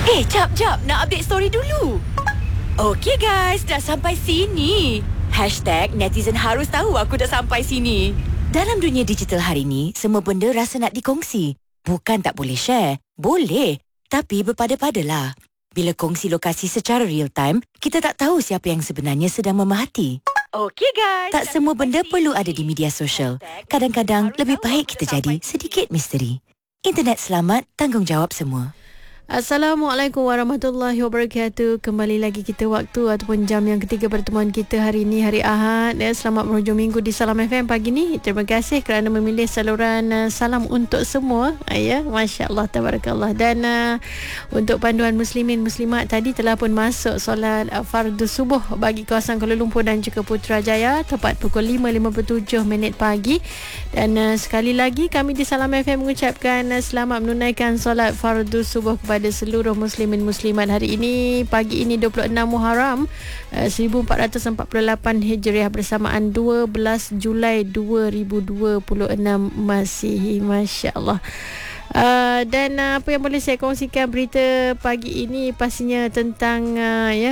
Jap. Nak update story dulu. Okey guys, dah sampai sini. #netizen harus tahu aku dah sampai sini. Dalam dunia digital hari ni, semua benda rasa nak dikongsi. Bukan tak boleh share. Boleh. Tapi berpada-padalah. Bila kongsi lokasi secara real time, kita tak tahu siapa yang sebenarnya sedang memerhati. Okey guys. Tak semua benda perlu ada di media sosial. Kadang-kadang lebih baik kita jadi sedikit misteri. Internet selamat, tanggungjawab semua. Assalamualaikum warahmatullahi wabarakatuh. Kembali lagi kita waktu ataupun jam yang ketiga pertemuan kita hari ini, hari Ahad. Selamat berhujung minggu di Salam FM pagi ni. Terima kasih kerana memilih saluran Salam untuk semua. Masya Allah, tabarakallah. Dan untuk panduan muslimin muslimat, tadi telah pun masuk solat fardu subuh bagi kawasan Kuala Lumpur dan juga Putrajaya tepat pukul 5.57 pagi. Dan sekali lagi kami di Salam FM mengucapkan selamat menunaikan solat fardu subuh kepada seluruh muslimin muslimat hari ini, pagi ini 26 Muharram 1448 Hijriah bersamaan 12 Julai 2026 Masihi. Masya Allah. Dan apa yang boleh saya kongsikan berita pagi ini pastinya tentang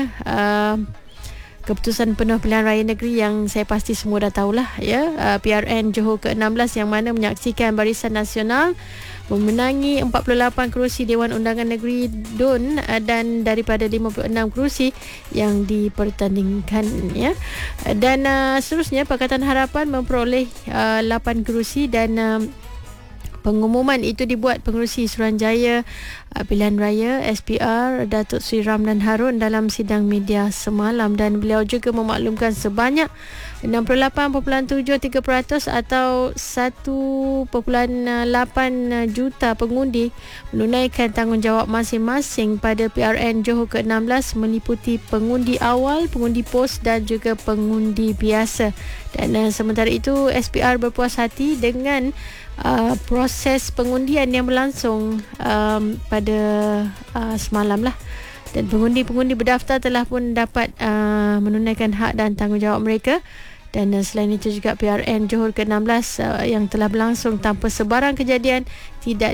keputusan penuh pilihan raya negeri yang saya pasti semua dah tahulah PRN Johor ke-16 yang mana menyaksikan Barisan Nasional memenangi 48 kerusi Dewan Undangan Negeri DUN dan daripada 56 kerusi yang dipertandingkan dan seterusnya Pakatan Harapan memperoleh 8 kerusi dan pengumuman itu dibuat Pengerusi Suruhanjaya Pilihan Raya SPR Datuk Seri Ramlan Harun dalam sidang media semalam, dan beliau juga memaklumkan sebanyak 68.73% atau 1.8 juta pengundi menunaikan tanggungjawab masing-masing pada PRN Johor ke-16 meliputi pengundi awal, pengundi pos dan juga pengundi biasa. Dan sementara itu SPR berpuas hati dengan proses pengundian yang berlangsung pada semalam lah. Dan pengundi-pengundi berdaftar telah pun dapat menunaikan hak dan tanggungjawab mereka. Dan selain itu juga PRN Johor ke-16 yang telah berlangsung tanpa sebarang kejadian tidak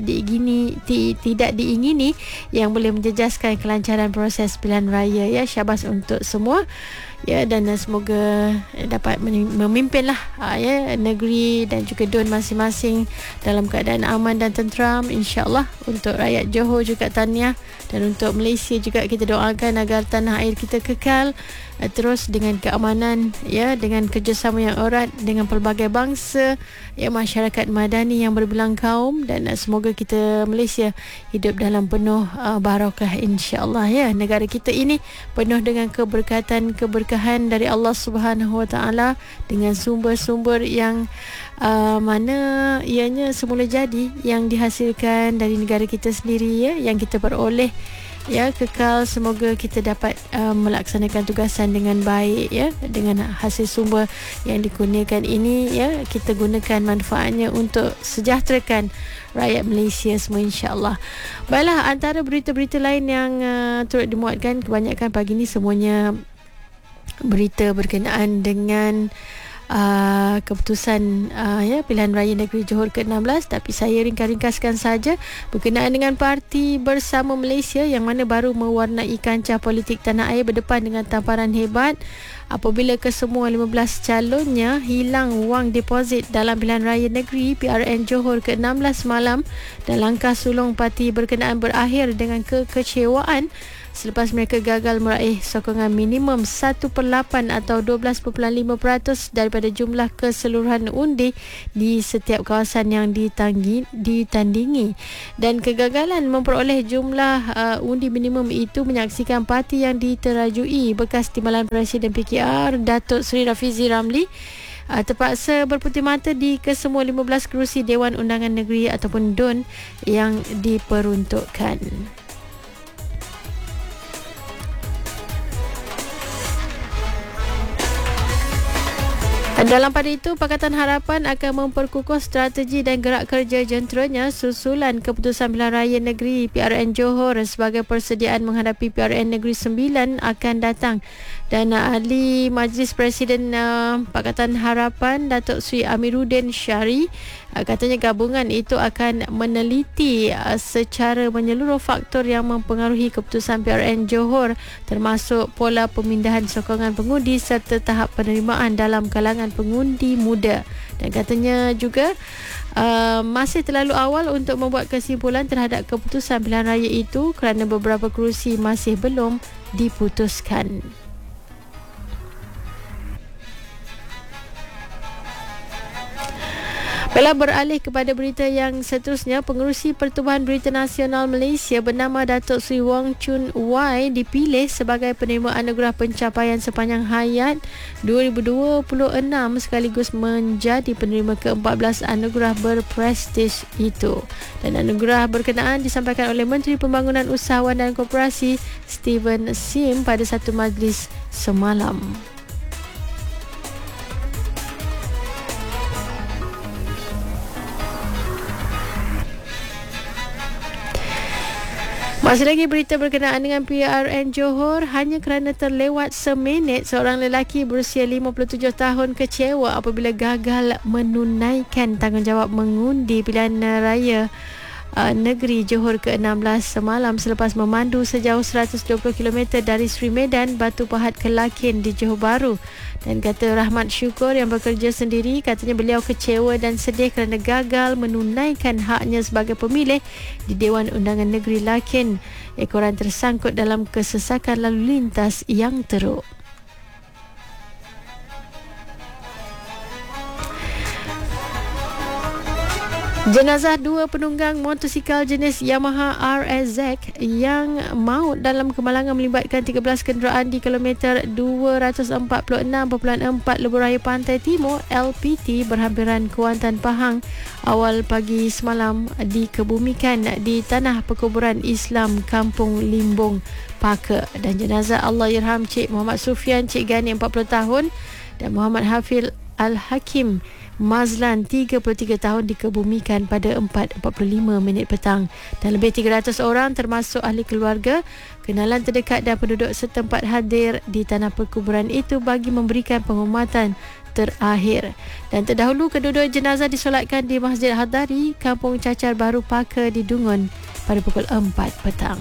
diingini yang boleh menjejaskan kelancaran proses pilihan raya. Syabas untuk semua. Dan semoga dapat memimpinlah negeri dan juga DUN masing-masing dalam keadaan aman dan tenteram, insya-Allah. Untuk rakyat Johor juga tahniah, dan untuk Malaysia juga kita doakan agar tanah air kita kekal terus dengan keamanan, dengan kerjasama yang erat dengan pelbagai bangsa, masyarakat madani yang berbelang kaum, dan semoga kita Malaysia hidup dalam penuh barakah, insya-Allah. Negara kita ini penuh dengan keberkatan dari Allah Subhanahu Wa Taala, dengan sumber-sumber yang mana ianya semula jadi, yang dihasilkan dari negara kita sendiri, yang kita peroleh kekal. Semoga kita dapat melaksanakan tugasan dengan baik, dengan hasil sumber yang dikurniakan ini, kita gunakan manfaatnya untuk sejahterakan rakyat Malaysia semua, insya-Allah. Baiklah, antara berita-berita lain yang turut dimuatkan kebanyakan pagi ni semuanya berita berkenaan dengan keputusan pilihan raya negeri Johor ke-16, tapi saya ringkaskan saja berkenaan dengan Parti Bersama Malaysia yang mana baru mewarnai kancah politik tanah air berdepan dengan tamparan hebat apabila kesemua 15 calonnya hilang wang deposit dalam pilihan raya negeri PRN Johor ke-16 malam, dan langkah sulung parti berkenaan berakhir dengan kekecewaan selepas mereka gagal meraih sokongan minimum 1/8 atau 12.5% daripada jumlah keseluruhan undi di setiap kawasan yang ditandingi. Dan kegagalan memperoleh jumlah undi minimum itu menyaksikan parti yang diterajui bekas Timbalan Presiden PKR Datuk Seri Rafizi Ramli terpaksa berputih mata di kesemua 15 kerusi Dewan Undangan Negeri ataupun DUN yang diperuntukkan. Dalam pada itu, Pakatan Harapan akan memperkukuh strategi dan gerak kerja jenteranya susulan keputusan Pilihan Raya Negeri PRN Johor sebagai persediaan menghadapi PRN Negeri 9 akan datang. Dan Ahli Majlis Presiden Pakatan Harapan Datuk Seri Amiruddin Syari katanya gabungan itu akan meneliti secara menyeluruh faktor yang mempengaruhi keputusan PRN Johor, termasuk pola pemindahan sokongan pengundi serta tahap penerimaan dalam kalangan pengundi muda. Dan katanya juga masih terlalu awal untuk membuat kesimpulan terhadap keputusan pilihan raya itu kerana beberapa kerusi masih belum diputuskan. Baiklah, beralih kepada berita yang seterusnya. Pengerusi Pertubuhan Berita Nasional Malaysia bernama Datuk Seri Wong Chun Wai dipilih sebagai penerima anugerah pencapaian sepanjang hayat 2026 sekaligus menjadi penerima ke-14 anugerah berprestij itu. Dan anugerah berkenaan disampaikan oleh Menteri Pembangunan Usahawan dan Koperasi Steven Sim pada satu majlis semalam. Masih lagi berita berkenaan dengan PRN Johor. Hanya kerana terlewat seminit, seorang lelaki berusia 57 tahun kecewa apabila gagal menunaikan tanggungjawab mengundi pilihan raya negeri Johor ke-16 semalam selepas memandu sejauh 120 km dari Sri Medan, Batu Pahat ke Lakin di Johor Bahru. Dan kata Rahmat Syukur yang bekerja sendiri, katanya beliau kecewa dan sedih kerana gagal menunaikan haknya sebagai pemilih di Dewan Undangan Negeri Lakin. Ekoran tersangkut dalam kesesakan lalu lintas yang teruk. Jenazah dua penunggang motosikal jenis Yamaha RSZ yang maut dalam kemalangan melibatkan 13 kenderaan di kilometer 246.4 Lebuh Raya Pantai Timur LPT berhampiran Kuantan Pahang awal pagi semalam dikebumikan di tanah perkuburan Islam Kampung Limbung, Paka. Dan jenazah Allahyarham Cik Muhammad Sufian Cik Gani 40 tahun dan Muhammad Hafil Al-Hakim Mazlan 33 tahun dikebumikan pada 4.45 petang. Dan lebih 300 orang termasuk ahli keluarga, kenalan terdekat dan penduduk setempat hadir di tanah perkuburan itu bagi memberikan penghormatan terakhir. Dan terdahulu kedua-dua jenazah disolatkan di Masjid Hadari, Kampung Cacar Baru Paka di Dungun pada pukul 4 petang.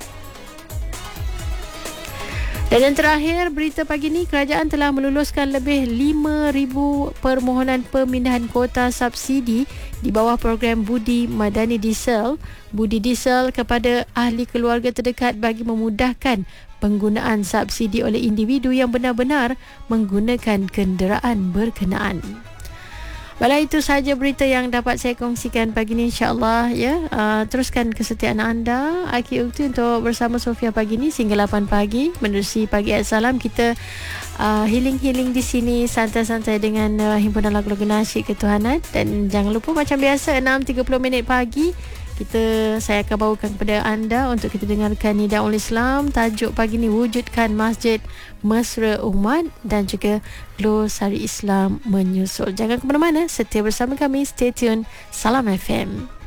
Dan yang terakhir, berita pagi ini, kerajaan telah meluluskan lebih 5,000 permohonan pemindahan kuota subsidi di bawah program Budi Madani Diesel, Budi Diesel kepada ahli keluarga terdekat bagi memudahkan penggunaan subsidi oleh individu yang benar-benar menggunakan kenderaan berkenaan. Baiklah, itu sahaja berita yang dapat saya kongsikan pagi ini, insya-Allah ya. Teruskan kesetiaan anda. Aki Ukti untuk bersama Sofia pagi ini sehingga 8 pagi menerusi pagi Assalam. Kita healing di sini santai-santai dengan himpunan lagu-lagu nasyid ketuhanan. Dan jangan lupa macam biasa 6.30 pagi saya akan bawakan kepada anda untuk kita dengarkan Nida Ul Islam. Tajuk pagi ni, wujudkan masjid mesra umat, dan juga Glosari Islam menyusul. Jangan ke mana-mana, setia bersama kami. Stay tune. Salam FM.